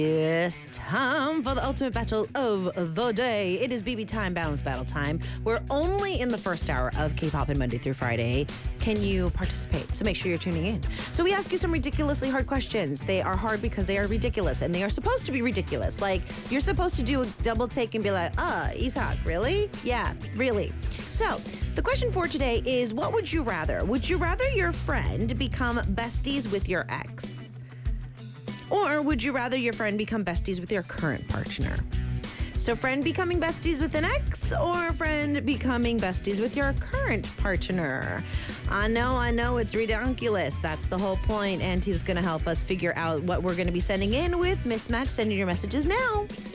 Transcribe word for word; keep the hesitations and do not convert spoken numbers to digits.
It's time for the ultimate battle of the day. It is B B time, balance battle time. We're only in the first hour of K-pop and Monday through Friday. Can you participate? So make sure you're tuning in. So we ask you some ridiculously hard questions. They are hard because they are ridiculous, and they are supposed to be ridiculous. Like, you're supposed to do a double take and be like, ah, Ishak, really? Yeah, really. So the question for today is, what would you rather? Would you rather your friend become besties with your ex? Or would you rather your friend become besties with your current partner? So friend becoming besties with an ex, or friend becoming besties with your current partner? I know, I know, it's ridiculous. That's the whole point. And he was going to help us figure out what we're going to be sending in with Mismatch. Send in your messages now.